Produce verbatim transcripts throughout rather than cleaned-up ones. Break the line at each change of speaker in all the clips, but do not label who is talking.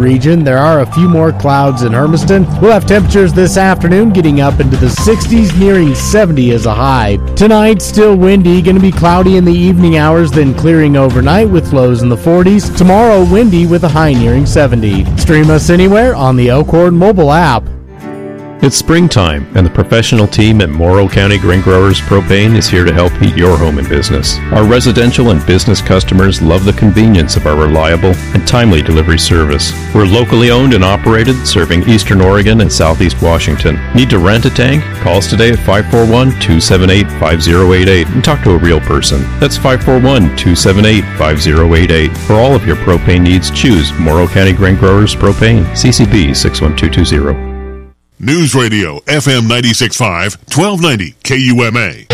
region. There are a few more clouds in Hermiston. We'll have temperatures this afternoon getting up into the sixties, nearing seventy as a high. Tonight, still windy, going to be cloudy in the evening hours, then clearing overnight with lows in the forties. Tomorrow, windy with a high nearing seventy. Stream us anywhere on the Elkhorn mobile app.
It's springtime, and the professional team at Morrow County Grain Growers Propane is here to help heat your home and business. Our residential and business customers love the convenience of our reliable and timely delivery service. We're locally owned and operated, serving Eastern Oregon and Southeast Washington. Need to rent a tank? Call us today at five four one, two seven eight, five zero eight eight and talk to a real person. That's five four one, two seven eight, five zero eight eight. For all of your propane needs, choose Morrow County Grain Growers Propane, C C B six one two two zero.
News Radio, F M ninety-six point five, twelve ninety K U M A.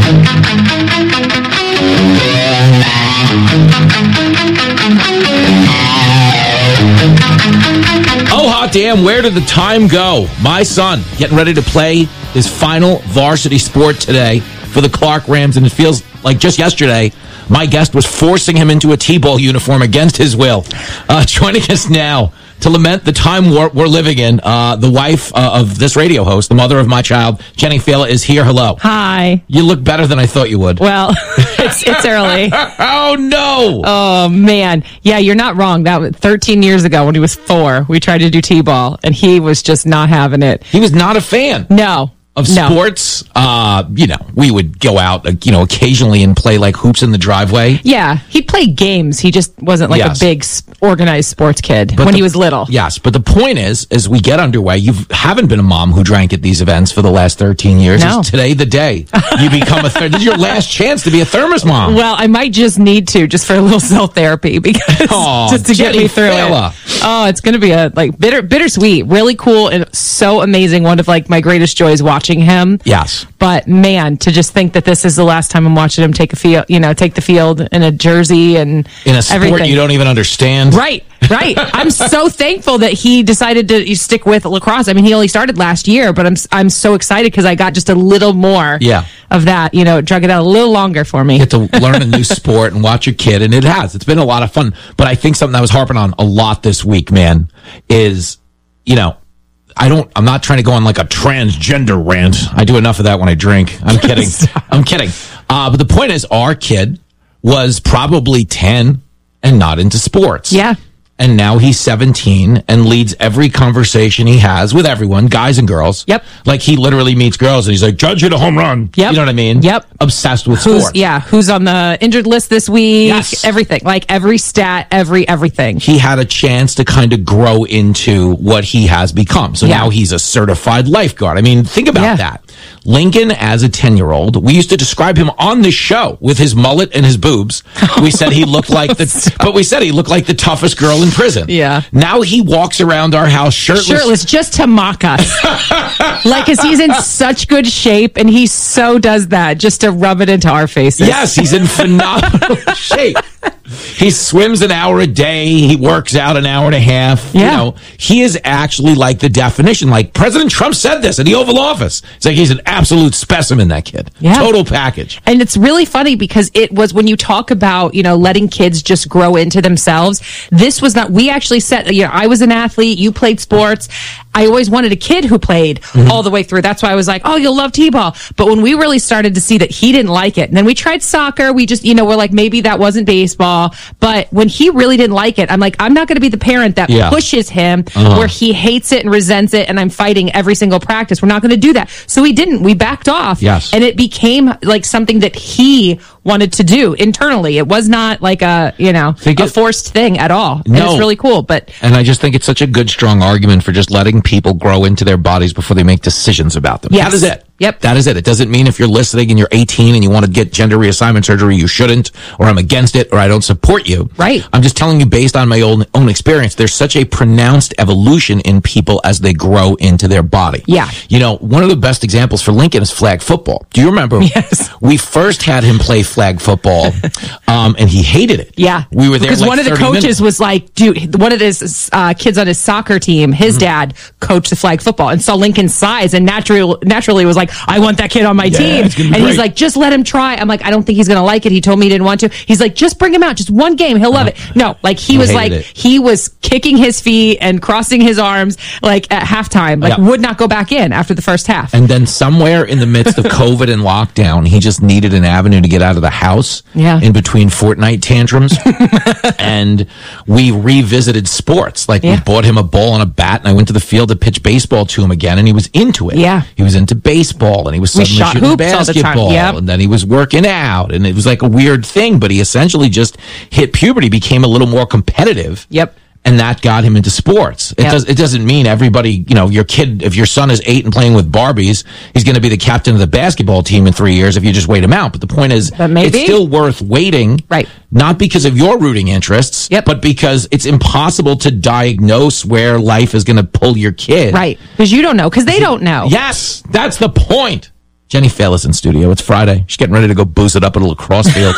Oh, hot damn, where did the time go? My son getting ready to play his final varsity sport today for the Clark Rams, and it feels like just yesterday my guest was forcing him into a T-ball uniform against his will. Uh, joining us now to lament the time we're, we're living in, uh, the wife uh, of this radio host, the mother of my child, Jenny Fela, is here. Hello.
Hi.
You look better than I thought you would.
Well, it's, it's early.
Oh, no.
Oh, man. Yeah, you're not wrong. That was thirteen years ago when he was four. We tried to do T-ball, and he was just not having it.
He was not a fan.
No.
Of
no.
sports, uh, you know, we would go out, uh, you know, occasionally and play like hoops in the driveway.
Yeah, he'd play games. He just wasn't like
Yes.
a big organized sports kid
But
when
the-
he was little.
Yes, but the point is, as we get underway, you haven't been a mom who drank at these events for the last thirteen years.
No.
Is today the day you become a third? This is your last chance to be a thermos mom.
Well, I might just need to, just for a little self therapy, because
Aw,
just to
Jenny
get me through
Fela.
it. Oh, it's going to be a like bitter, bittersweet, really cool, and so amazing. One of like my greatest joys watching him.
Yes.
But man, to just think that this is the last time I'm watching him take a field, you know, take the field in a jersey and
In a sport
everything.
you don't even understand.
Right, right. I'm so thankful that he decided to stick with lacrosse. I mean, he only started last year, but I'm I'm so excited because I got just a little more
Yeah.
of that. You know, it drug it out a little longer for me.
Get to learn a new sport and watch your kid, and it has. It's been a lot of fun. But I think something I was harping on a lot this week, man, is, you know, I don't, I'm not trying to go on like a transgender rant. I do enough of that when I drink. I'm kidding. I'm kidding. Uh, but the point is, our kid was probably ten and not into sports.
Yeah.
And now he's seventeen and leads every conversation he has with everyone, guys and girls.
Yep.
Like he literally meets girls and he's like, Judge hit a home run.
Yep.
You know what I mean?
Yep.
Obsessed with
Who's
sports.
yeah? Who's on the injured list this week?
Yes.
Everything, like every stat, every everything.
He had a chance to kind of grow into what he has become. So
Yeah.
now he's a certified lifeguard. I mean, think about
Yeah.
that. Lincoln, as a ten-year-old, we used to describe him on this show with his mullet and his boobs. We said he looked like the, but we said he looked like the toughest girl in prison.
Yeah.
Now he walks around our house shirtless.
Shirtless, just to mock us. Like, because he's in such good shape, and he so does that just to rub it into our faces.
Yes, he's in phenomenal shape. He swims an hour a day. He works out an hour and a half.
Yeah.
You know, he is actually like the definition. Like President Trump said this in the Oval Office. It's like he's an absolute specimen, that kid.
Yeah.
Total package.
And it's really funny because it was when you talk about, you know, letting kids just grow into themselves. This was not, we actually said, you know, I was an athlete, you played sports. I always wanted a kid who played
Mm-hmm.
all the way through. That's why I was like, oh, you'll love T-ball. But when we really started to see that he didn't like it, and then we tried soccer, we just, you know, we're like, maybe that wasn't baseball. But when he really didn't like it, I'm like, I'm not going to be the parent that
Yeah.
pushes him
Uh-huh.
where he hates it and resents it, and I'm fighting every single practice. We're not going to do that. So we didn't. We backed off.
Yes.
And it became like something that he wanted to do internally. It was not like a, you know,
Think
a
it-
forced thing at all. And
No.
it's really cool. But
And I just think it's such a good, strong argument for just letting people grow into their bodies before they make decisions about them.
Yes.
That is it.
Yep.
That is it. It doesn't mean if you're listening and you're eighteen and you want to get gender reassignment surgery, you shouldn't, or I'm against it, or I don't support you.
Right.
I'm just telling you based on my own, own experience, there's such a pronounced evolution in people as they grow into their body.
Yeah.
You know, one of the best examples for Lincoln is flag football. Do you remember?
Yes.
We first had him play flag football, um, and he hated it.
yeah,
We were there
because
like
one of the
thirty
coaches
minutes.
was like, dude, one of his uh, kids on his soccer team, his
Mm-hmm.
dad coached the flag football and saw Lincoln's size and naturally, naturally was like, like, I want that kid on my
Yeah,
team.
it's gonna be
And he's
great.
like, just let him try. I'm like, I don't think he's going to like it. He told me he didn't want to. He's like, just bring him out. Just one game. He'll love it. No, like he
He
was
hated
like,
it.
he was kicking his feet and crossing his arms like at halftime, like
Yeah.
would not go back in after the first half.
And then somewhere in the midst of COVID and lockdown, he just needed an avenue to get out of the house.
Yeah.
In between Fortnite tantrums. And we revisited sports. Like
Yeah.
we bought him a ball and a bat, and I went to the field to pitch baseball to him again, and he was into it.
Yeah.
He was into baseball, and he was
We
suddenly
shot
shooting
hoops all the time.
basketball.
Yep.
And then he was working out, and it was like a weird thing, but he essentially just hit puberty, became a little more competitive.
Yep.
And that got him into sports. It
Yep.
does. It doesn't mean everybody. You know, your kid. If your son is eight and playing with Barbies, he's going to be the captain of the basketball team in three years if you just wait him out. But the point is,
But maybe.
it's still worth waiting.
Right.
Not because of your rooting interests.
Yep.
But because it's impossible to diagnose where life is going to pull your kid.
Right. Because you don't know. Because they don't know.
Yes, that's the point. Jenny Fail is in studio. It's Friday. She's getting ready to go booze it up at a lacrosse field.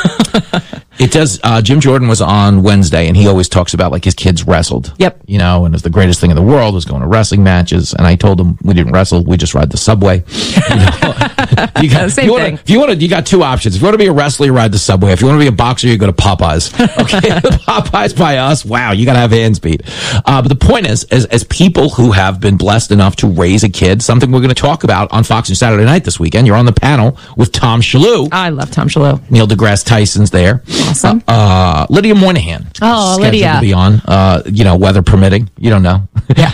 It does. Uh, Jim Jordan was on Wednesday, and he always talks about like his kids wrestled.
Yep.
You know, and it's the greatest thing in the world was going to wrestling matches. And I told him we didn't wrestle; we just ride the subway. You know? you got,
Same
you wanna,
thing.
If you want to, you got two options. If you want to be a wrestler, you ride the subway. If you want to be a boxer, you go to Popeyes. Okay, Popeyes by us. Wow, you got to have hand speed. Uh, but the point is, as as people who have been blessed enough to raise a kid, something we're going to talk about on Fox News Saturday night this weekend. You're on the panel with Tom Shalhoub.
I love Tom Shalhoub.
Neil deGrasse Tyson's there.
Awesome.
Uh, Lydia Moynihan.
Oh,
scheduled
Lydia.
to be on. Uh, you know, weather permitting. You don't know.
Yeah.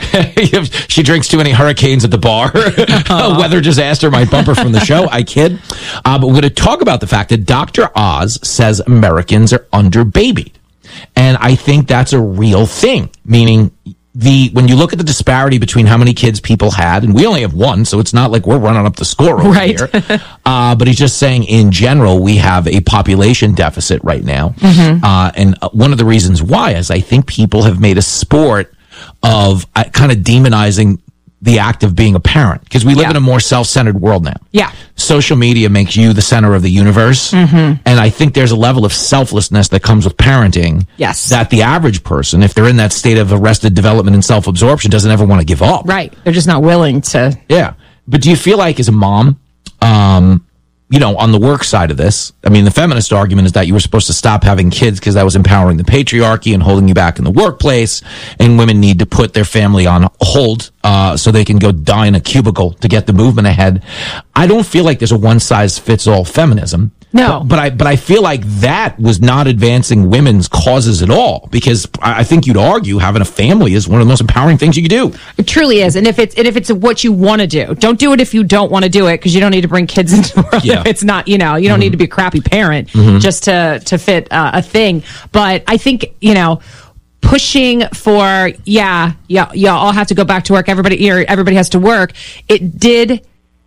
If she drinks too many hurricanes at the bar. Weather disaster might bump her from the show. I kid. Uh, but we're going to talk about the fact that Doctor Oz says Americans are underbabied. And I think that's a real thing, meaning the when you look at the disparity between how many kids people had, and we only have one, so it's not like we're running up the score over
Right.
here. Uh, but he's just saying, in general, we have a population deficit right now.
Mm-hmm.
Uh, and uh, one of the reasons why is I think people have made a sport of uh, kind of demonizing the act of being a parent, because we live
Yeah.
in a more self-centered world now.
Yeah.
Social media makes you the center of the universe.
Mm-hmm.
And I think there's a level of selflessness that comes with parenting.
Yes.
That the average person, if they're in that state of arrested development and self-absorption, doesn't ever want to give up.
Right. They're just not willing to.
Yeah. But do you feel like as a mom, um, you know, on the work side of this, I mean, the feminist argument is that you were supposed to stop having kids because that was empowering the patriarchy and holding you back in the workplace, and women need to put their family on hold uh, so they can go die in a cubicle to get the movement ahead. I don't feel like there's a one-size-fits-all feminism.
No.
But, but I but I feel like that was not advancing women's causes at all, because I I think you'd argue having a family is one of the most empowering things you could do.
It truly is. And if it's and if it's what you want to do, don't do it if you don't want to do it, because you don't need to bring kids into the world.
Yeah.
If it's not, you know, you don't
Mm-hmm.
need to be a crappy parent just to to fit uh, a thing. But I think, you know, pushing for yeah, yeah, yeah, all have to go back to work. Everybody, or everybody has to work. It did.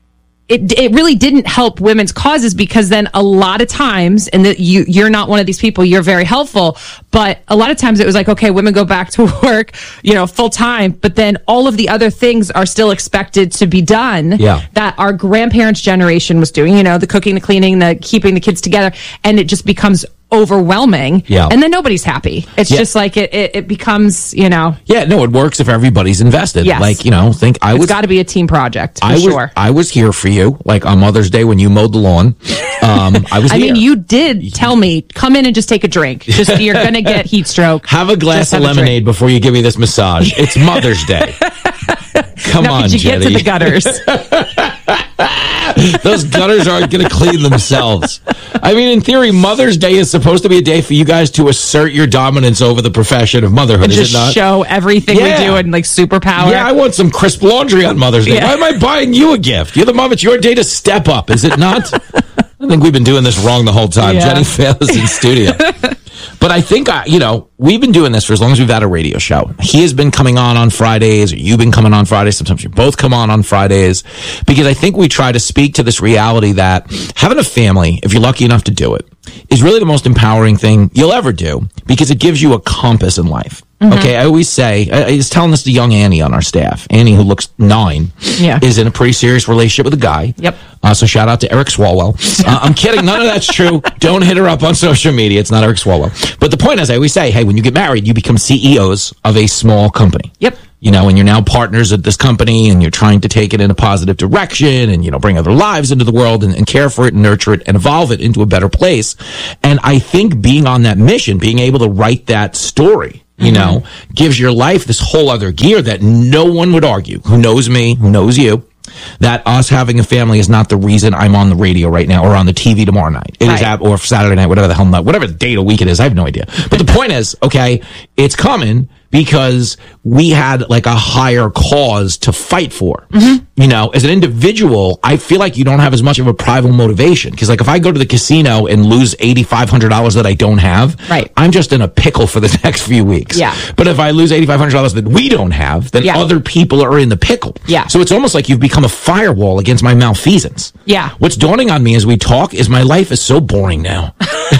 It, it really didn't help women's causes, because then a lot of times, and that you, you're not one of these people, you're very helpful, but a lot of times it was like, okay, women go back to work, you know, full time, but then all of the other things are still expected to be done
Yeah.
that our grandparents' generation was doing, you know, the cooking, the cleaning, the keeping the kids together, and it just becomes overwhelming.
Yeah.
And then nobody's happy. It's
Yeah.
just like it, it, it becomes, you know,
Yeah, no, it works if everybody's invested.
Yes.
Like, you know, think I
it's
was
got to be a team project for
I was
sure.
I was here for you, like on Mother's Day when you mowed the lawn. Um, I was
I
here.
mean, you did tell me, come in and just take a drink. Just you're going to get heat stroke.
have a glass
Just
of
have a
lemonade before you give me this massage. It's Mother's Day. Come
Now,
on,
could you get to
Jenny.
the gutters?
Those gutters aren't going to clean themselves. I mean, in theory, Mother's Day is supposed to be a day for you guys to assert your dominance over the profession of motherhood,
And
is
just
it not?
show everything
Yeah.
we do in like superpower.
Yeah, I want some crisp laundry on Mother's Day.
Yeah.
Why am I buying you a gift? You're the mom. It's your day to step up, is it not? I think we've been doing this wrong the whole time.
Yeah.
Jenny Fail is in studio. But I think, I, you know, we've been doing this for as long as we've had a radio show. He has been coming on on Fridays, or you've been coming on Fridays. Sometimes you both come on on Fridays, because I think we try to speak to this reality that having a family, if you're lucky enough to do it, is really the most empowering thing you'll ever do, because it gives you a compass in life.
Mm-hmm.
Okay, I always say, I I was telling this to young Annie on our staff. Annie, who looks nine,
Yeah.
is in a pretty serious relationship with a guy.
Yep.
Uh, so shout out to Eric Swalwell. Uh, I'm kidding. None of that's true. Don't hit her up on social media. It's not Eric Swalwell. But the point is, I always say, hey, when you get married, you become C E Os of a small company.
Yep.
you know, and you're now partners at this company and you're trying to take it in a positive direction and, you know, bring other lives into the world and, and care for it and nurture it and evolve it into a better place. And I think being on that mission, being able to write that story, you mm-hmm. know, gives your life this whole other gear that no one would argue, who knows me, who knows you, that us having a family is not the reason I'm on the radio right now or on the T V tomorrow night. It right. is, at, or Saturday night, whatever the hell, whatever the day of the week it is. I have no idea. But the point is, okay, it's coming because we had like a higher cause to fight for. Mm-hmm. You know, as an individual, I feel like you don't have as much of a primal motivation. Because like if I go to the casino and lose eight thousand five hundred dollars that I don't have,
right.
I'm just in a pickle for the next few weeks.
Yeah.
But if I lose eight thousand five hundred dollars that we don't have, then yeah. other people are in the pickle.
Yeah.
So it's almost like you've become a firewall against my malfeasance.
Yeah.
What's dawning on me as we talk is my life is so boring now.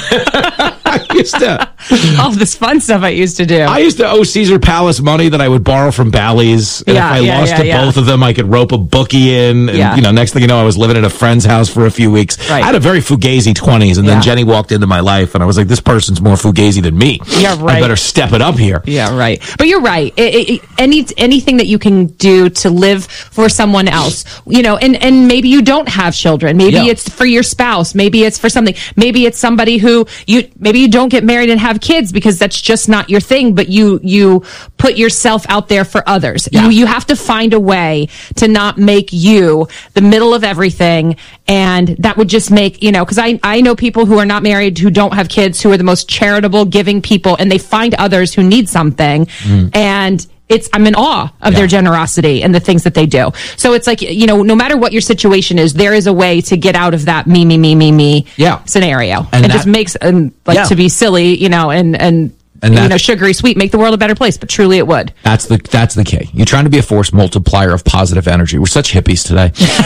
I used to
all this fun stuff I used to do.
I used to owe Caesar Palace money that I would borrow from Bally's, and
yeah,
if I
yeah,
lost
yeah,
to
yeah.
both of them, I could rope a bookie in. And,
yeah.
you know, next thing you know, I was living at a friend's house for a few weeks.
Right.
I had a very fugazi twenties, and then
yeah.
Jenny walked into my life, and I was like, "This person's more fugazi than me.
Yeah, right.
I better step it up here."
Yeah, right. But you're right. It, it, it, any anything that you can do to live for someone else, you know, and and maybe you don't have children. Maybe
yeah.
it's for your spouse. Maybe it's for something. Maybe it's somebody who you maybe you don't get married and have kids because that's just not your thing, but you you put yourself out there for others.
Yeah.
You you have to find a way to not make you the middle of everything, and that would just make, you know, because I, I know people who are not married, who don't have kids, who are the most charitable, giving people, and they find others who need something, mm. and it's, I'm in awe of
yeah.
their generosity and the things that they do. So it's like, you know, no matter what your situation is, there is a way to get out of that me, me, me, me, me
yeah.
scenario.
And
it
that,
just makes, um, like,
yeah.
to be silly, you know, and, and,
And
you know, sugary sweet, make the world a better place, but truly it would.
That's the that's the key. You're trying to be a force multiplier of positive energy. We're such hippies today.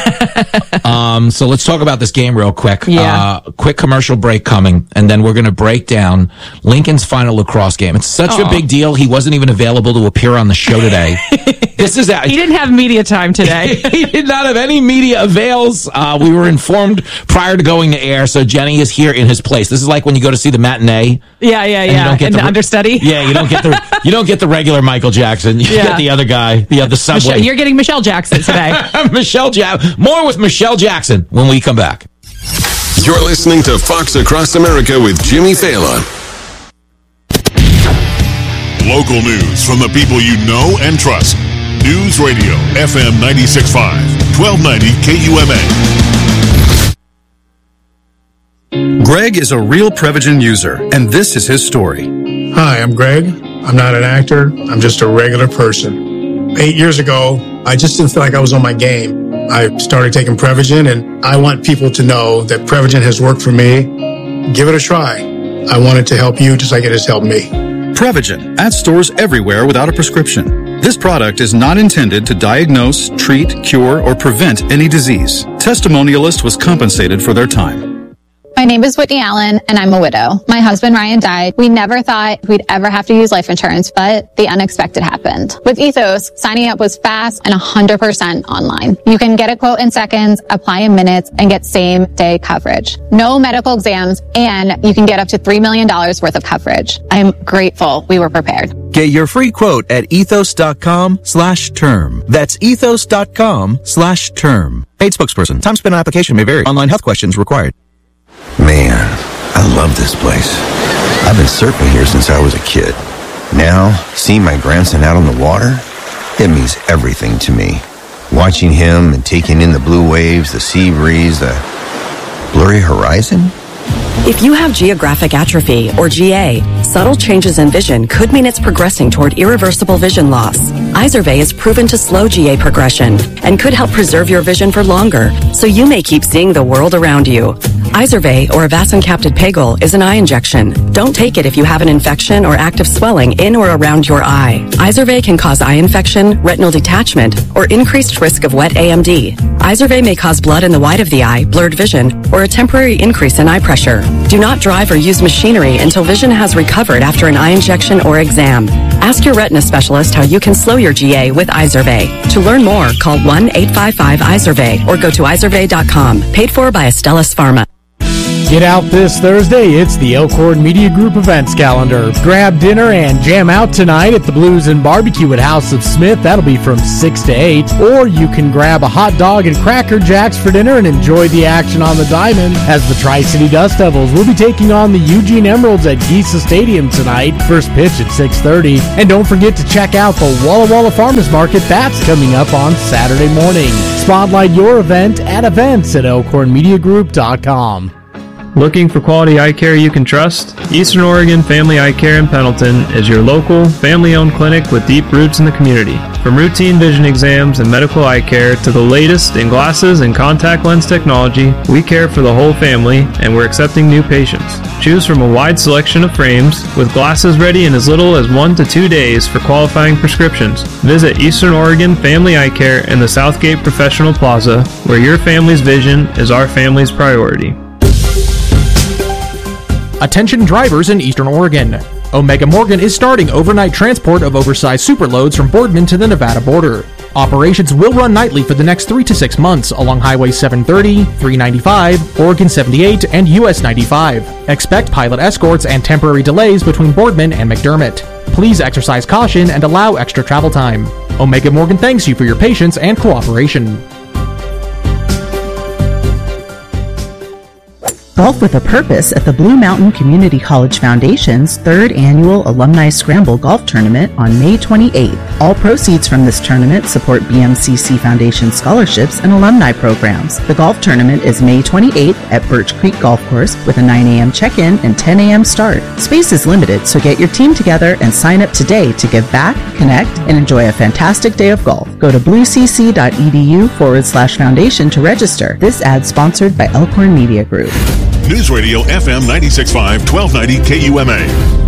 um, so let's talk about this game real quick.
Yeah.
Uh, quick commercial break coming, and then we're going to break down Lincoln's final lacrosse game. It's such
Aww.
a big deal. He wasn't even available to appear on the show today. This is
He didn't have media time today.
He did not have any media avails. Uh, we were informed prior to going to air, so Jenny is here in his place. This is like when you go to see the matinee.
Yeah, yeah,
and
yeah.
You don't get
and
the,
the understudy.
Yeah, you don't get the you don't get the regular Michael Jackson. You
Yeah.
get the other guy, the other subway.
Michelle, you're getting Michelle Jackson today.
Michelle Jackson. More with Michelle Jackson when we come back.
You're listening to Fox Across America with Jimmy Fallon. Local news from the people you know and trust. News Radio F M ninety-six point five, twelve ninety K U M A.
Greg is a real Prevagen user, and this is his story.
Hi, I'm Greg. I'm not an actor. I'm just a regular person. Eight years ago, I just didn't feel like I was on my game. I started taking Prevagen, and I want people to know that Prevagen has worked for me. Give it a try. I want it to help you just like it has helped me.
Prevagen, at stores everywhere without a prescription. This product is not intended to diagnose, treat, cure, or prevent any disease. Testimonialist was compensated for their time.
My name is Whitney Allen, and I'm a widow. My husband, Ryan, died. We never thought we'd ever have to use life insurance, but the unexpected happened. With Ethos, signing up was fast and one hundred percent online. You can get a quote in seconds, apply in minutes, and get same-day coverage. No medical exams, and you can get up to three million dollars worth of coverage. I'm grateful we were prepared.
Get your free quote at ethos.com slash term. That's ethos.com slash term. Paid spokesperson. Time spent on application may vary. Online health questions required.
Man, I love this place. I've been surfing here since I was a kid. Now, seeing my grandson out on the water, it means everything to me. Watching him and taking in the blue waves, the sea breeze, the blurry horizon.
If you have geographic atrophy, or G A, subtle changes in vision could mean it's progressing toward irreversible vision loss. Izervay is proven to slow G A progression and could help preserve your vision for longer, so you may keep seeing the world around you. Izervay, or avacincaptad pegol, is an eye injection. Don't take it if you have an infection or active swelling in or around your eye. Izervay can cause eye infection, retinal detachment, or increased risk of wet A M D. Izervay may cause blood in the white of the eye, blurred vision, or a temporary increase in eye pressure. Do not drive or use machinery until vision has recovered after an eye injection or exam. Ask your retina specialist how you can slow your G A with Izervay. To learn more, call one eight five five Izervay or go to izervay dot com. Paid for by Astellas Pharma.
Get out this Thursday, it's the Elkhorn Media Group events calendar. Grab dinner and jam out tonight at the Blues and Barbecue at House of Smith. That'll be from six to eight. Or you can grab a hot dog and Cracker Jacks for dinner and enjoy the action on the diamond as the Tri-City Dust Devils will be taking on the Eugene Emeralds at Giesa Stadium tonight. First pitch at six thirty. And don't forget to check out the Walla Walla Farmers Market. That's coming up on Saturday morning. Spotlight your event at events at elkhorn media group dot com.
Looking for quality eye care you can trust? Eastern Oregon Family Eye Care in Pendleton is your local, family-owned clinic with deep roots in the community. From routine vision exams and medical eye care to the latest in glasses and contact lens technology, we care for the whole family and we're accepting new patients. Choose from a wide selection of frames with glasses ready in as little as one to two days for qualifying prescriptions. Visit Eastern Oregon Family Eye Care in the Southgate Professional Plaza, where your family's vision is our family's priority.
Attention drivers in Eastern Oregon. Omega Morgan is starting overnight transport of oversized superloads from Boardman to the Nevada border. Operations will run nightly for the next three to six months along Highway seven thirty, three ninety-five, Oregon seventy-eight, and U S ninety-five. Expect pilot escorts and temporary delays between Boardman and McDermott. Please exercise caution and allow extra travel time. Omega Morgan thanks you for your patience and cooperation.
Golf with a Purpose at the Blue Mountain Community College Foundation's third annual Alumni Scramble Golf Tournament on May twenty-eighth. All proceeds from this tournament support B M C C Foundation scholarships and alumni programs. The golf tournament is May twenty-eighth at Birch Creek Golf Course with a nine a.m. check-in and ten a.m. start. Space is limited, so get your team together and sign up today to give back, connect, and enjoy a fantastic day of golf. Go to bluecc.edu forward slash foundation to register. This ad sponsored by Elkhorn Media Group.
News Radio F M ninety-six point five, twelve ninety K U M A.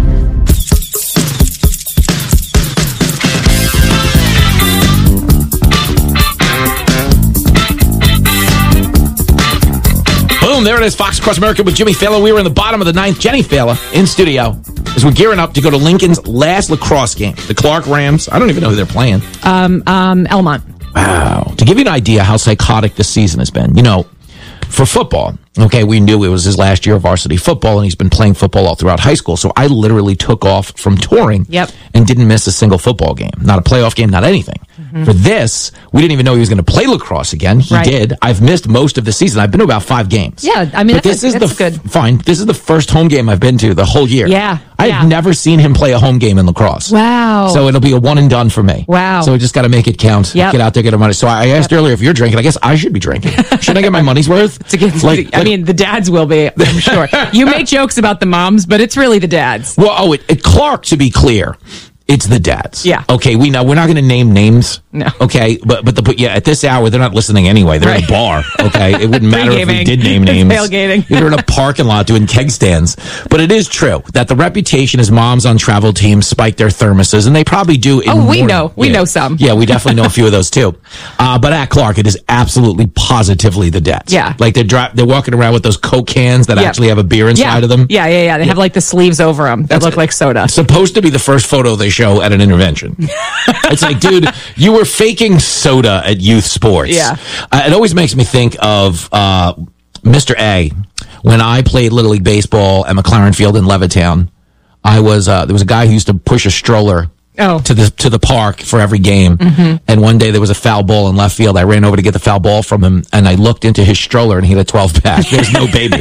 Boom, there it is, Fox Across America with Jimmy Fallon. We were in the bottom of the ninth. Jenny Fallon in studio as we're gearing up to go to Lincoln's last lacrosse game. The Clark Rams. I don't even know who they're playing.
Um, um, Elmont.
Wow. To give you an idea how psychotic this season has been, you know, for football, okay, we knew it was his last year of varsity football, and he's been playing football all throughout high school. So I literally took off from touring
yep.
and didn't miss a single football game. Not a playoff game, not anything. Mm-hmm. For this, we didn't even know he was going to play lacrosse again. He right. did. I've missed most of the season. I've been to about five games.
Yeah, I mean,
but
that's,
this
a,
is
that's
the
good.
Fine. This is the first home game I've been to the whole year.
Yeah.
I've
yeah.
never seen him play a home game in lacrosse.
Wow.
So it'll be a one and done for me.
Wow.
So we just got to make it count.
Yep.
Get out there, get our money. So I asked yep. earlier if you're drinking. I guess I should be drinking. Shouldn't I get my money's worth?
It's a good,
like,
I
like,
mean, the dads will be, I'm sure. You make jokes about the moms, but it's really the dads.
Well, oh, it, it, Clark, to be clear, it's the dads.
Yeah.
Okay, we know we're not going to name names.
No.
Okay, but but the but yeah, at this hour they're not listening anyway. They're right. in a bar. Okay, it wouldn't matter if we did name names.
Tailgating.
They're in a parking lot doing keg stands. But it is true that the reputation is moms on travel teams spike their thermoses, and they probably do. In
oh, we
more,
know. We
yeah,
know some.
Yeah, we definitely know a few of those too. Uh, but at Clark, it is absolutely positively the dads.
Yeah.
Like they're dri- they're walking around with those Coke cans that
yep.
actually have a beer inside
yeah.
of them.
Yeah, yeah, yeah. They
yeah.
have like the sleeves over them that
That's
look like soda.
Supposed to be the first photo they show at an intervention. It's like, dude, you were faking soda at youth sports.
Yeah.
Uh, it always makes me think of uh, Mister A. When I played Little League Baseball at McLaren Field in Levittown, I was uh, there was a guy who used to push a stroller
oh.
to the to the park for every game.
Mm-hmm.
And one day there was a foul ball in left field. I ran over to get the foul ball from him, and I looked into his stroller, and he had a twelve pack. There's no baby.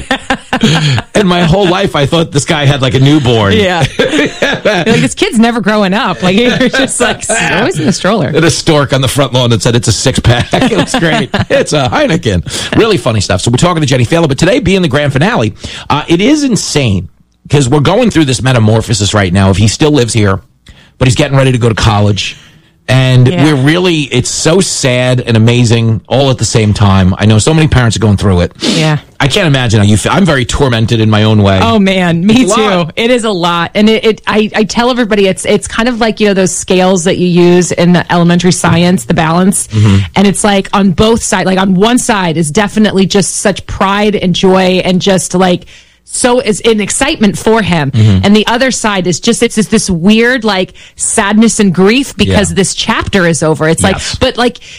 And my whole life, I thought this guy had like a newborn.
Yeah. Like, this kid's never growing up. Like, you're just like, always in the stroller.
And a stork on the front lawn that said it's a six pack. It was great. It's a Heineken. Really funny stuff. So we're talking to Jenny Fallon, but today being the grand finale, uh, it is insane because we're going through this metamorphosis right now. If he still lives here, but he's getting ready to go to college. And yeah. we're really, it's so sad and amazing all at the same time. I know so many parents are going through it.
Yeah.
I can't imagine how you feel. I'm very tormented in my own way.
Oh man, me
it's
too. It is a lot. And it, it I, I tell everybody it's it's kind of like, you know, those scales that you use in the elementary science, the balance. Mm-hmm. And it's like on both sides, like on one side is definitely just such pride and joy and just like so is in excitement for him. Mm-hmm. And the other side is just, it's just this weird, like, sadness and grief because yeah. this chapter is over. It's yes. like, but like,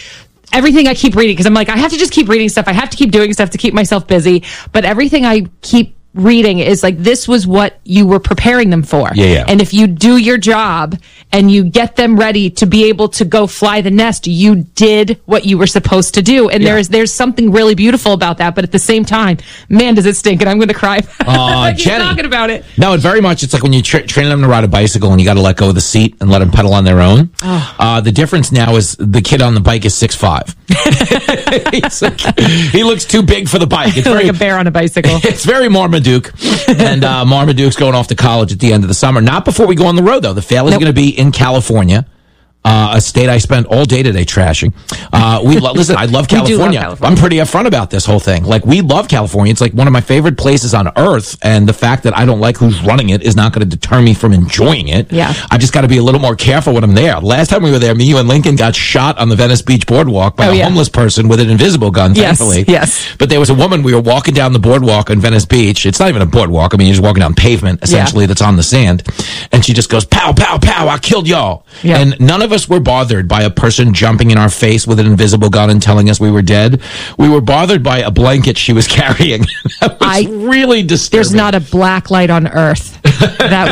everything I keep reading, because I'm like, I have to just keep reading stuff. I have to keep doing stuff to keep myself busy. But everything I keep reading is like, this was what you were preparing them for.
Yeah, yeah.
And if you do your job and you get them ready to be able to go fly the nest, you did what you were supposed to do. And
Yeah.
there's there's something really beautiful about that. But at the same time, man, does it stink, and I'm going to cry.
Aw,
Keep
Jenny.
talking about it.
No, it very much. It's like when you tra- train them to ride a bicycle and you got to let go of the seat and let them pedal on their own.
Oh.
Uh, the difference now is the kid on the bike is six five. He's like, he looks too big for the bike. It's very,
like a bear on a bicycle.
It's very Marmaduke. And uh, Marmaduke's going off to college at the end of the summer. Not before we go on the road, though. The fail is
Nope.
going to be in California. Uh, a state I spent all day today trashing. Uh, we lo- listen. I love
We do love
California.
California.
I'm pretty upfront about this whole thing. Like, we love California. It's like one of my favorite places on earth. And the fact that I don't like who's running it is not going to deter me from enjoying it.
Yeah.
I just got to be a little more careful when I'm there. Last time we were there, me, you, and Lincoln got shot on the Venice Beach boardwalk by
Oh,
a
yeah.
homeless person with an invisible gun.
Yes,
Thankfully,
yes.
But there was a woman. We were walking down the boardwalk on Venice Beach. It's not even a boardwalk. I mean, you're just walking down pavement essentially that's on the sand. And she just goes, "Pow, pow, pow! I killed y'all."
Yeah.
And none of us were bothered by a person jumping in our face with an invisible gun and telling us we were dead. We were bothered by a blanket she was carrying. That was
I-
really disturbing.
There's not a black light on earth that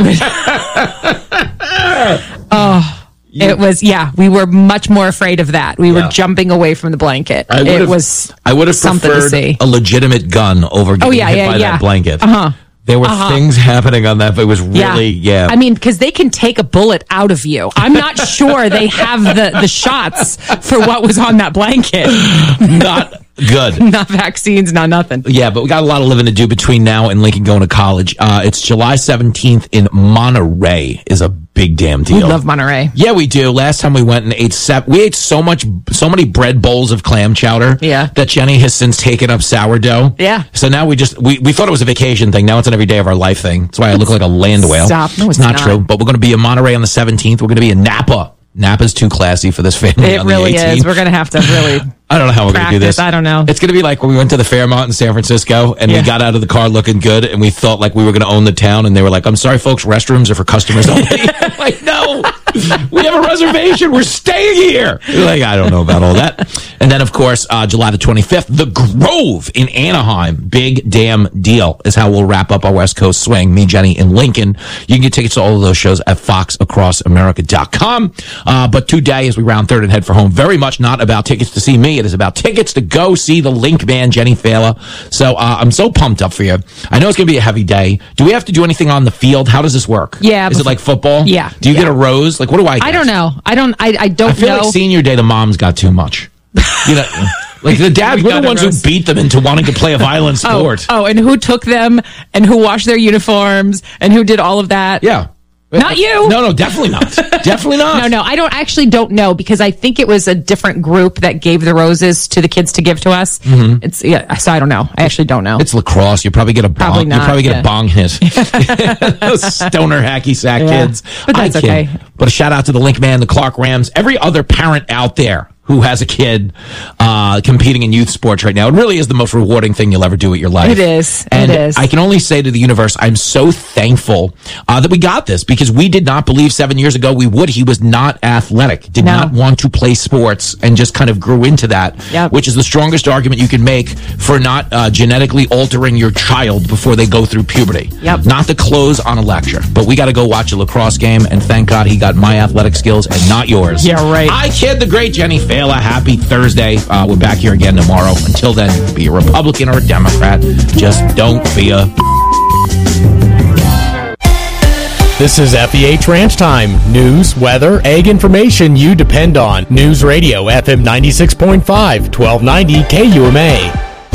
would. Oh, it was. Yeah, we were much more afraid of that. We
Yeah.
were jumping away from the blanket.
I
It
would've-
was.
I would have
something to
preferred
see.
a legitimate gun over getting
Oh, yeah,
hit
yeah,
by
yeah.
that blanket.
Uh huh.
There were
Uh-huh.
things happening on that, but it was really, yeah.
I mean, because they can take a bullet out of you. I'm not sure they have the, the shots for what was on that blanket.
Not good.
Not vaccines, not nothing.
Yeah, but we got a lot of living to do between now and Lincoln going to college. Uh, it's July seventeenth in Monterey is a big damn deal.
We love Monterey.
Yeah, we do. Last time we went and ate sep- we ate so much, so many bread bowls of clam chowder.
Yeah.
That Jenny has since taken up sourdough.
Yeah.
So now we just we, we thought it was a vacation thing. Now it's an everyday of our life thing. That's why I look like a land whale.
Stop. No, it's
not,
not.
true. But we're going to be in Monterey on the seventeenth. We're going to be in Napa. Napa's too classy for this family.
It
on
really
the eighteenth.
is. We're going to have to really.
I don't know how we're going to do
practice.
this.
I don't know.
It's going to be like when we went to the Fairmont in San Francisco and
Yeah.
we got out of the car looking good and we thought like we were going to own the town and they were like, "I'm sorry, folks, restrooms are for customers only." Like, no, we have a reservation. We're staying here. Like, I don't know about all that. And then, of course, uh, July the twenty-fifth, the Grove in Anaheim. Big damn deal is how we'll wrap up our West Coast swing. Me, Jenny, and Lincoln. You can get tickets to all of those shows at fox across america dot com. Uh, but today, as we round third and head for home, very much not about tickets to see me. It is about tickets to go see the Link Man, Jenny Fela. So uh, I'm so pumped up for you. I know it's going to be a heavy day. Do we have to do anything on the field? How does this work?
Yeah,
Is it
before-
like football?
Yeah,
Do you
yeah.
get a rose? Like, what do I get?
I don't know. I don't. I, I don't
I feel
know.
like senior day, the moms got too much. You know, like the dads
We
were the
got a
ones who
rose.
beat them into wanting to play a violent
Oh,
sport.
oh, and who took them and who washed their uniforms and who did all of that?
Yeah.
Not you.
No, no, definitely not. Definitely not.
No, no, I don't actually don't know because I think it was a different group that gave the roses to the kids to give to us.
Mhm.
It's yeah, so I don't know. I actually don't know.
It's lacrosse. You probably get a bong.
Probably
you
not,
probably get
yeah.
a bong hit. Those stoner hacky sack
Yeah.
kids.
But that's
I kid.
okay.
But a shout out to the Link Man, the Clark Rams, every other parent out there who has a kid uh, competing in youth sports right now. It really is the most rewarding thing you'll ever do with your life.
It is.
And
it is.
I can only say to the universe, I'm so thankful uh, that we got this because we did not believe seven years ago we would. He was not athletic, did
No.
not want to play sports, and just kind of grew into that,
Yep.
which is the strongest argument you can make for not uh, genetically altering your child before they go through puberty.
Yep.
Not the clothes on a lecture, but we got to go watch a lacrosse game, and thank God he got my athletic skills and not yours.
Yeah, right.
I kid the great Jenny Fela. Happy Thursday. Uh, we're back here again tomorrow. Until then, be a Republican or a Democrat. Just don't be a...
This is F E H Ranch Time. News, weather, ag information you depend on. News Radio, F M ninety-six point five, twelve ninety K U M A.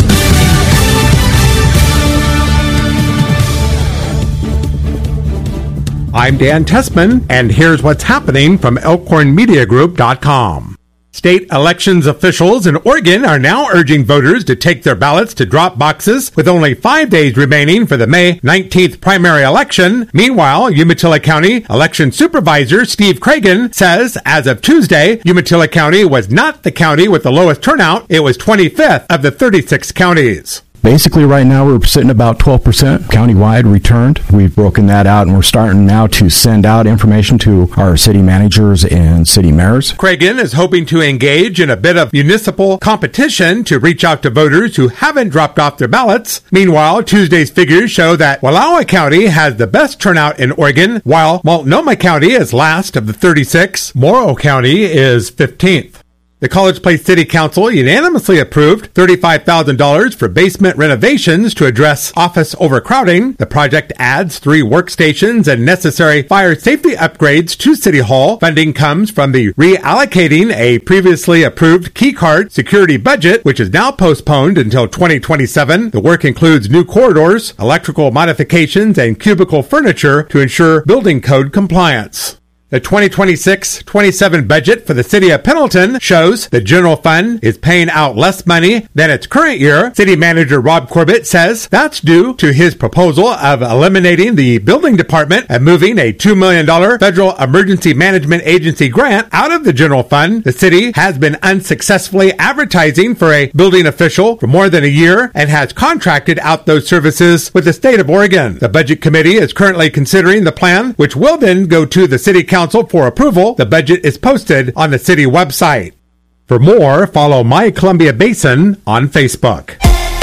I'm Dan Tessman, and here's what's happening from elkhorn media group dot com. State elections officials in Oregon are now urging voters to take their ballots to drop boxes with only five days remaining for the May nineteenth primary election. Meanwhile, Umatilla County election supervisor Steve Cragen says as of Tuesday, Umatilla County was not the county with the lowest turnout. It was twenty-fifth of the thirty-six counties.
Basically, right now we're sitting about twelve percent countywide returned. We've broken that out, and we're starting now to send out information to our city managers and city mayors.
Cragen is hoping to engage in a bit of municipal competition to reach out to voters who haven't dropped off their ballots. Meanwhile, Tuesday's figures show that Wallowa County has the best turnout in Oregon, while Multnomah County is last of the thirty-six. Morrow County is fifteenth. The College Place City Council unanimously approved thirty-five thousand dollars for basement renovations to address office overcrowding. The project adds three workstations and necessary fire safety upgrades to City Hall. Funding comes from the reallocating a previously approved keycard security budget, which is now postponed until twenty twenty-seven. The work includes new corridors, electrical modifications, and cubicle furniture to ensure building code compliance. The twenty twenty-six twenty-seven budget for the city of Pendleton shows the general fund is paying out less money than its current year. City manager Rob Corbett says that's due to his proposal of eliminating the building department and moving a two million dollars federal emergency management agency grant out of the general fund. The city has been unsuccessfully advertising for a building official for more than a year and has contracted out those services with the state of Oregon. The budget committee is currently considering the plan, which will then go to the city council for approval. The budget is posted on the city website. For more, follow My Columbia Basin on Facebook.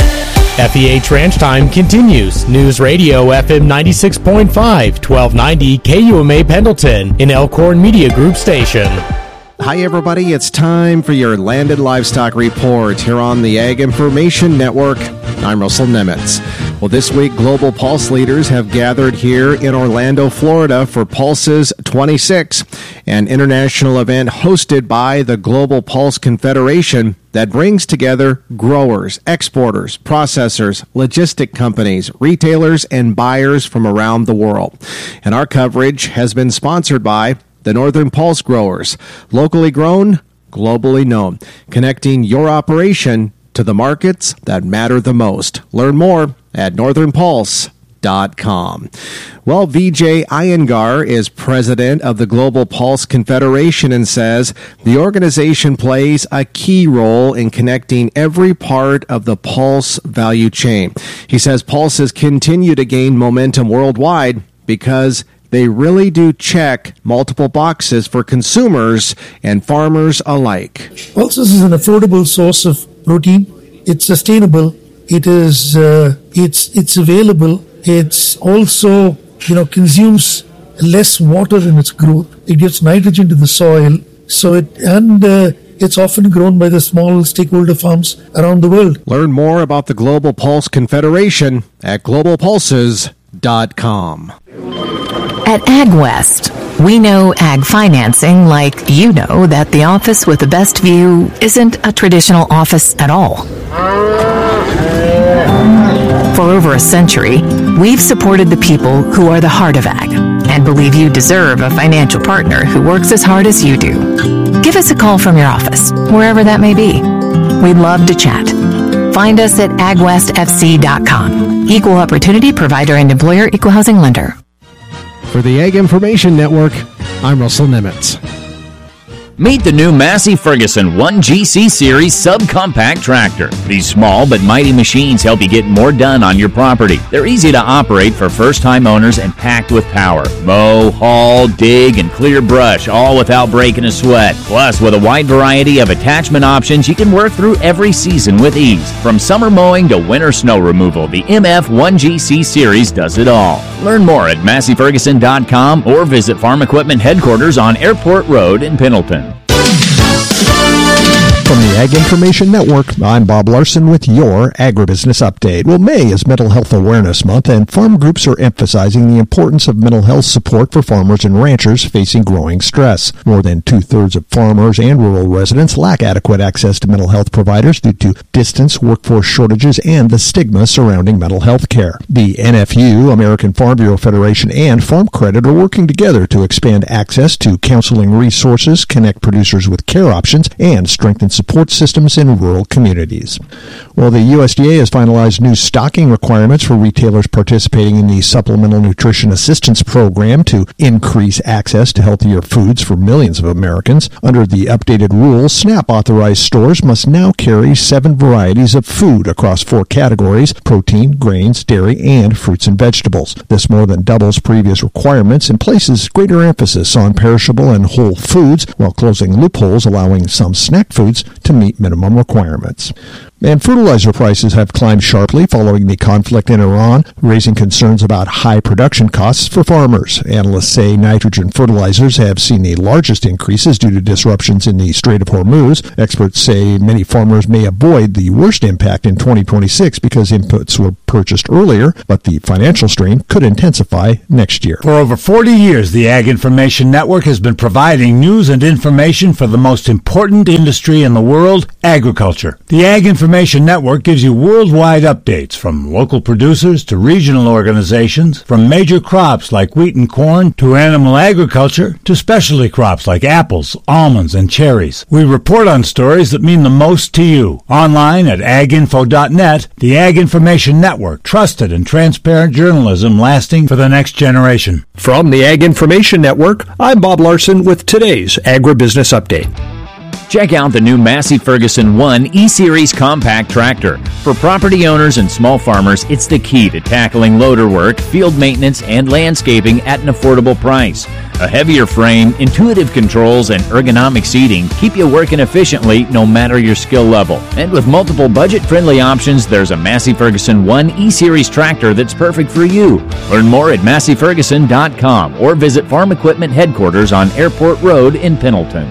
F E H Ranch Time continues. News Radio F M ninety-six point five, twelve ninety K U M A Pendleton, an Elkhorn Media Group station.
Hi, everybody. It's time for your Landed Livestock Report here on the Ag Information Network. I'm Russell Nemitz. Well, this week, Global Pulse leaders have gathered here in Orlando, Florida for Pulses twenty-six, an international event hosted by the Global Pulse Confederation that brings together growers, exporters, processors, logistic companies, retailers, and buyers from around the world. And our coverage has been sponsored by the Northern Pulse Growers, locally grown, globally known, connecting your operation to the markets that matter the most. Learn more at northern pulse dot com. Well, Vijay Iyengar is president of the Global Pulse Confederation and says the organization plays a key role in connecting every part of the pulse value chain. He says pulses continue to gain momentum worldwide because they really do check multiple boxes for consumers and farmers alike.
Pulses is an affordable source of protein. It's sustainable. It is. Uh, it's. It's available. It's also, you know, consumes less water in its growth. It gives nitrogen to the soil. So it and uh, it's often grown by the small stakeholder farms around the world.
Learn more about the Global Pulse Confederation at global pulses dot com.
At AgWest, we know ag financing like you know that the office with the best view isn't a traditional office at all. For over a century, we've supported the people who are the heart of ag and believe you deserve a financial partner who works as hard as you do. Give us a call from your office, wherever that may be. We'd love to chat. Find us at ag west f c dot com. Equal Opportunity Provider and Employer Equal Housing Lender.
For the Ag Information Network, I'm Russell Nemitz.
Meet the new Massey Ferguson one G C Series subcompact tractor. These small but mighty machines help you get more done on your property. They're easy to operate for first-time owners and packed with power. Mow, haul, dig, and clear brush, all without breaking a sweat. Plus, with a wide variety of attachment options, you can work through every season with ease. From summer mowing to winter snow removal, the M F one G C Series does it all. Learn more at massey ferguson dot com or visit Farm Equipment Headquarters on Airport Road in Pendleton.
From the Ag Information Network, I'm Bob Larson with your Agribusiness Update. Well, May is Mental Health Awareness Month, and farm groups are emphasizing the importance of mental health support for farmers and ranchers facing growing stress. More than two-thirds of farmers and rural residents lack adequate access to mental health providers due to distance, workforce shortages, and the stigma surrounding mental health care. The N F U, American Farm Bureau Federation, and Farm Credit are working together to expand access to counseling resources, connect producers with care options, and strengthen support support systems in rural communities. Well, the U S D A has finalized new stocking requirements for retailers participating in the Supplemental Nutrition Assistance Program to increase access to healthier foods for millions of Americans. Under the updated rules, SNAP-authorized stores must now carry seven varieties of food across four categories: protein, grains, dairy, and fruits and vegetables. This more than doubles previous requirements and places greater emphasis on perishable and whole foods while closing loopholes allowing some snack foods to meet minimum requirements. And fertilizer prices have climbed sharply following the conflict in Iran, raising concerns about high production costs for farmers. Analysts say nitrogen fertilizers have seen the largest increases due to disruptions in the Strait of Hormuz. Experts say many farmers may avoid the worst impact in twenty twenty-six because inputs were purchased earlier, but the financial strain could intensify next year.
For over forty years, the Ag Information Network has been providing news and information for the most important industry in the world, agriculture. The Ag Information Information Network gives you worldwide updates from local producers to regional organizations, from major crops like wheat and corn to animal agriculture to specialty crops like apples, almonds, and cherries. We report on stories that mean the most to you. Online at ag info dot net, the Ag Information Network, trusted and transparent journalism lasting for the next generation.
From the Ag Information Network, I'm Bob Larson with today's Agribusiness Update.
Check out the new Massey Ferguson one E-Series compact tractor. For property owners and small farmers, it's the key to tackling loader work, field maintenance, and landscaping at an affordable price. A heavier frame, intuitive controls, and ergonomic seating keep you working efficiently no matter your skill level. And with multiple budget-friendly options, there's a Massey Ferguson one E-Series tractor that's perfect for you. Learn more at massey ferguson dot com or visit Farm Equipment Headquarters on Airport Road in Pendleton.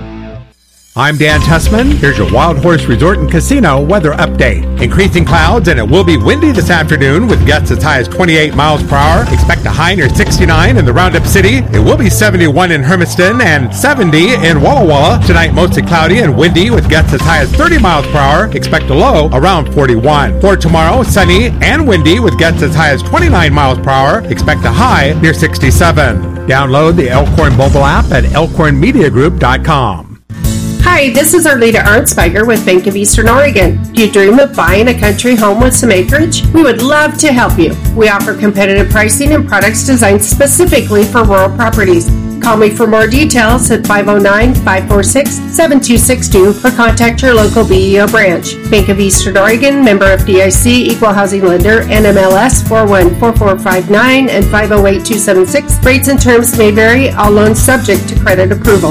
I'm Dan Tussman. Here's your Wild Horse Resort and Casino weather update. Increasing clouds, and it will be windy this afternoon with gusts as high as twenty-eight miles per hour. Expect a high near sixty-nine in the Roundup City. It will be seventy-one in Hermiston and seventy in Walla Walla. Tonight, mostly cloudy and windy with gusts as high as thirty miles per hour. Expect a low around forty-one. For tomorrow, sunny and windy with gusts as high as twenty-nine miles per hour. Expect a high near sixty-seven. Download the Elkhorn mobile app at elkhorn media group dot com.
Hi, this is Arleta Arnsberger with Bank of Eastern Oregon. Do you dream of buying a country home with some acreage? We would love to help you. We offer competitive pricing and products designed specifically for rural properties. Call me for more details at five oh nine, five four six, seven two six two or contact your local B E O branch. Bank of Eastern Oregon, member F D I C, equal housing lender, N M L S four one four four five nine and five oh eight two seven six. Rates and terms may vary, all loans subject to credit approval.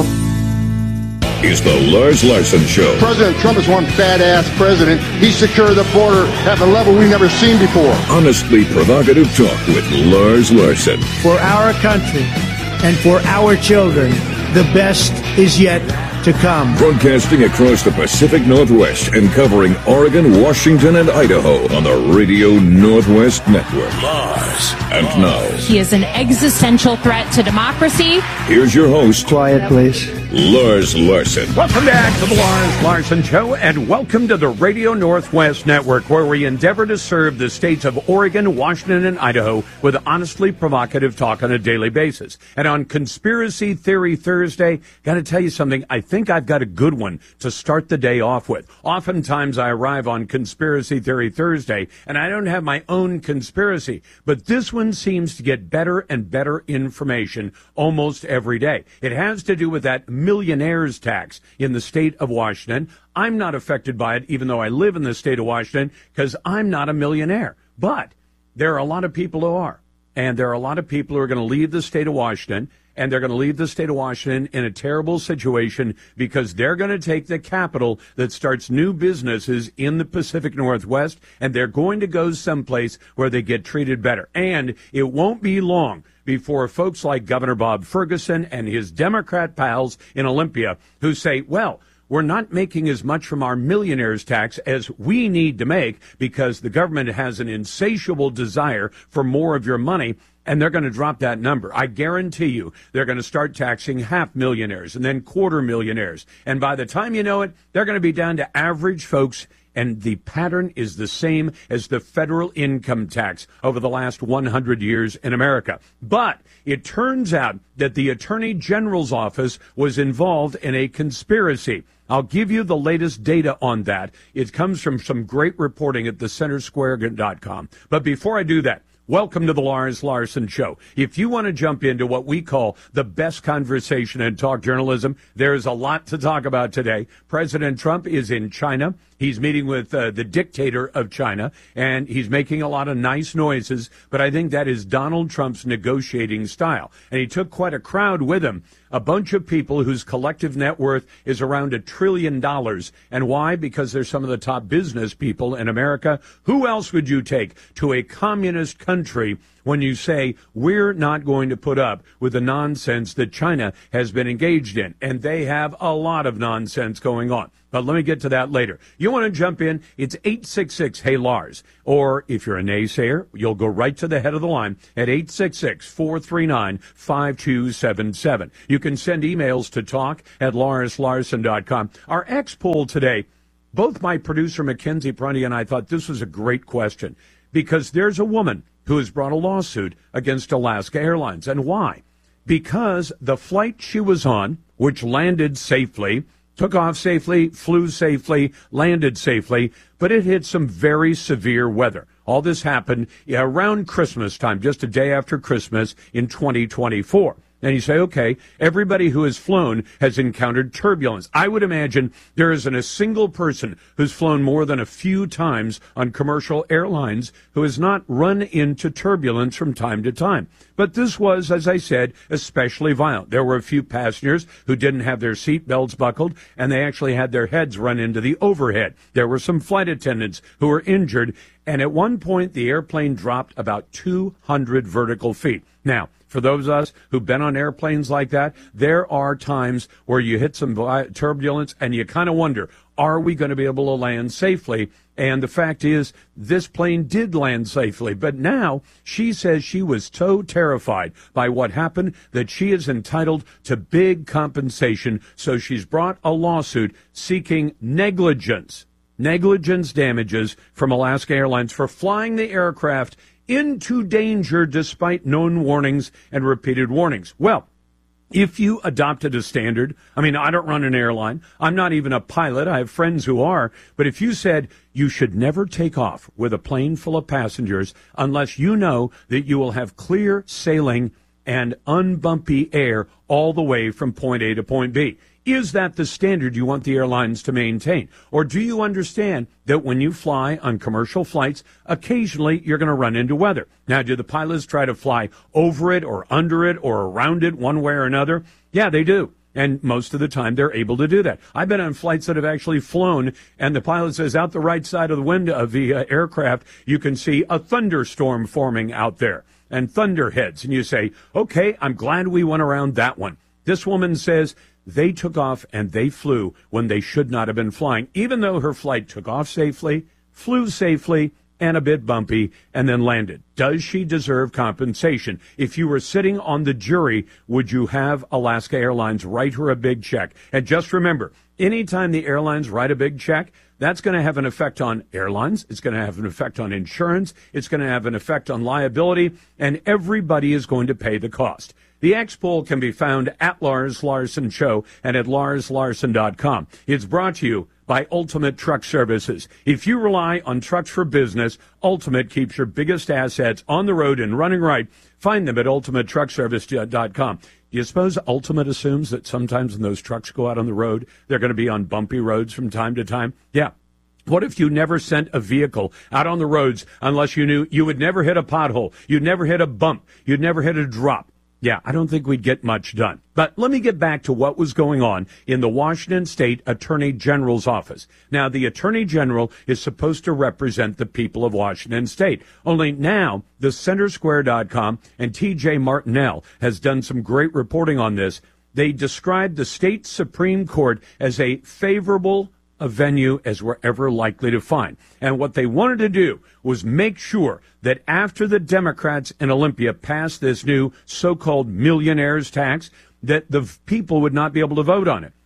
Is the Lars Larson Show.
President Trump is one badass president. He secured the border at a level we've never seen before.
Honestly provocative talk with Lars Larson.
For our country and for our children, the best is yet to come.
Broadcasting across the Pacific Northwest and covering Oregon, Washington, and Idaho on the Radio Northwest Network. Lars. And now,
he is an existential threat to democracy.
Here's your host.
Quiet, please.
Lars Larson.
Welcome back to the Lars Larson Show, and welcome to the Radio Northwest Network, where we endeavor to serve the states of Oregon, Washington, and Idaho with honestly provocative talk on a daily basis. And on Conspiracy Theory Thursday, got to tell you something, I think I've got a good one to start the day off with. Oftentimes I arrive on Conspiracy Theory Thursday, and I don't have my own conspiracy, but this one seems to get better and better information almost every day. It has to do with that millionaire's tax in the state of Washington. I'm not affected by it, even though I live in the state of Washington, because I'm not a millionaire. But there are a lot of people who are. And there are a lot of people who are going to leave the state of Washington, and they're going to leave the state of Washington in a terrible situation because they're going to take the capital that starts new businesses in the Pacific Northwest, and they're going to go someplace where they get treated better. And it won't be long before folks like Governor Bob Ferguson and his Democrat pals in Olympia who say, well, we're not making as much from our millionaire's tax as we need to make because the government has an insatiable desire for more of your money, and they're going to drop that number. I guarantee you they're going to start taxing half millionaires and then quarter millionaires. And by the time you know it, they're going to be down to average folks
And the pattern is the same as the federal income tax over the last one hundred years in America. But it turns out that the Attorney General's office was involved in a conspiracy. I'll give you the latest data on that. It comes from some great reporting at the center square dot com. But before I do that, welcome to the Lars Larson Show. If you want to jump into what we call the best conversation in talk journalism, there's a lot to talk about today. President Trump is in China. He's meeting with uh, the dictator of China, and he's making a lot of nice noises, but I think that is Donald Trump's negotiating style. And he took quite a crowd with him, a bunch of people whose collective net worth is around a trillion dollars. And why? Because they're some of the top business people in America. Who else would you take to a communist country when you say, we're not going to put up with the nonsense that China has been engaged in? And they have a lot of nonsense going on. But let me get to that later. You want to jump in? It's eight six six, hey Lars. Or if you're a naysayer, you'll go right to the head of the line at eight six six, four three nine, five two seven seven. You can send emails to talk at lars larson dot com. Our X poll today, both my producer Mackenzie Prunty and I thought this was a great question, because there's a woman who has brought a lawsuit against Alaska Airlines. And why? Because the flight she was on, which landed safely, took off safely, flew safely, landed safely, but it hit some very severe weather. All this happened around Christmas time, just a day after Christmas in twenty twenty-four. And you say, okay, everybody who has flown has encountered turbulence. I would imagine there isn't a single person who's flown more than a few times on commercial airlines who has not run into turbulence from time to time. But this was, as I said, especially violent. There were a few passengers who didn't have their seat belts buckled, and they actually had their heads run into the overhead. There were some flight attendants who were injured, and at one point the airplane dropped about two hundred vertical feet. Now, for those of us who've been on airplanes like that, there are times where you hit some turbulence and you kind of wonder, are we going to be able to land safely? And the fact is, this plane did land safely. But now she says she was so terrified by what happened that she is entitled to big compensation. So she's brought a lawsuit seeking negligence, negligence damages from Alaska Airlines for flying the aircraft into danger despite known warnings and repeated warnings. Well, if you adopted a standard, I mean, I don't run an airline. I'm not even a pilot. I have friends who are. But if you said you should never take off with a plane full of passengers unless you know that you will have clear sailing and unbumpy air all the way from point A to point B. Is that the standard you want the airlines to maintain? Or do you understand that when you fly on commercial flights, occasionally you're going to run into weather? Now, do the pilots try to fly over it or under it or around it one way or another? Yeah, they do. And most of the time, they're able to do that. I've been on flights that have actually flown, and the pilot says out the right side of the window of the uh, aircraft, you can see a thunderstorm forming out there and thunderheads. And you say, okay, I'm glad we went around that one. This woman says they took off and they flew when they should not have been flying, even though her flight took off safely, flew safely, and a bit bumpy, and then landed. Does she deserve compensation? If you were sitting on the jury, would you have Alaska Airlines write her a big check? And just remember, anytime the airlines write a big check, that's going to have an effect on airlines. It's going to have an effect on insurance. It's going to have an effect on liability, and everybody is going to pay the cost. The X poll can be found at Lars Larson Show and at lars larson dot com. It's brought to you by Ultimate Truck Services. If you rely on trucks for business, Ultimate keeps your biggest assets on the road and running right. Find them at ultimate truck service dot com. Do you suppose Ultimate assumes that sometimes when those trucks go out on the road, they're going to be on bumpy roads from time to time? Yeah. What if you never sent a vehicle out on the roads unless you knew you would never hit a pothole, you'd never hit a bump, you'd never hit a drop? Yeah, I don't think we'd get much done. But let me get back to what was going on in the Washington State Attorney General's office. Now, the Attorney General is supposed to represent the people of Washington State. Only now, the center square dot com and T J Martinell has done some great reporting on this. They described the state Supreme Court as a favorable a venue as we're ever likely to find. And what they wanted to do was make sure that after the Democrats in Olympia passed this new so-called millionaires tax, that the people would not be able to vote on it.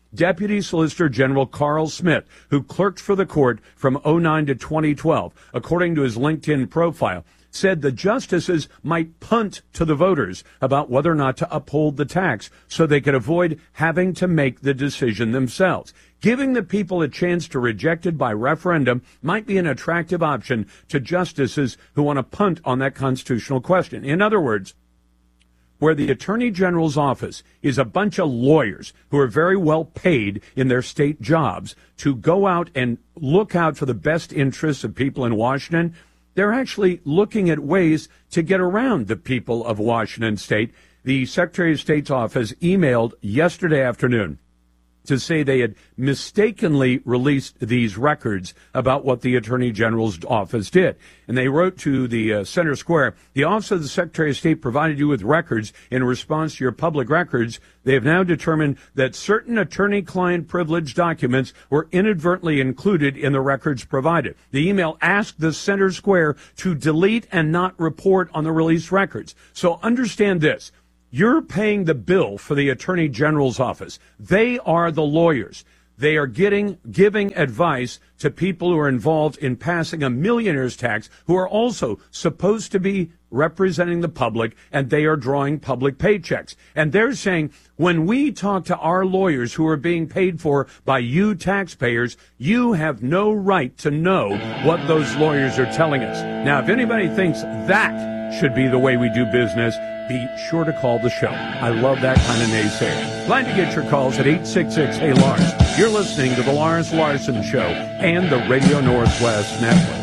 Deputy Solicitor General Carl Smith, who clerked for the court from oh nine to twenty twelve, according to his LinkedIn profile, said the justices might punt to the voters about whether or not to uphold the tax so they could avoid having to make the decision themselves. Giving the people a chance to reject it by referendum might be an attractive option to justices who want to punt on that constitutional question. In other words, where the Attorney General's office is a bunch of lawyers who are very well paid in their state jobs to go out and look out for the best interests of people in Washington, they're actually looking at ways to get around the people of Washington State. The Secretary of State's office emailed yesterday afternoon to say they had mistakenly released these records about what the Attorney General's office did. And they wrote to the uh, Center Square, the Office of the Secretary of State provided you with records in response to your public records. They have now determined that certain attorney-client privilege documents were inadvertently included in the records provided. The email asked the Center Square to delete and not report on the released records. So understand this. You're paying the bill for the Attorney General's office. They are the lawyers. They are getting, giving advice to people who are involved in passing a millionaire's tax, who are also supposed to be representing the public, and they are drawing public paychecks. And they're saying, when we talk to our lawyers who are being paid for by you taxpayers, you have no right to know what those lawyers are telling us. Now, if anybody thinks that should be the way we do business, be sure to call the show. I love that kind of naysayer. Glad to get your calls at eight six six, hey Lars. You're listening to the Lars Larson Show and the Radio Northwest Network.